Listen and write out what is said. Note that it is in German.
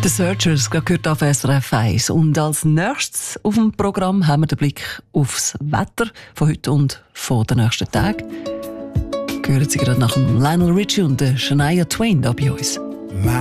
The Searchers gehört auf SRF 1. Und als nächstes auf dem Programm haben wir den Blick aufs Wetter von heute und von den nächsten Tagen. Hören Sie gerade nach dem Lionel Richie und der Shania Twain da bei uns.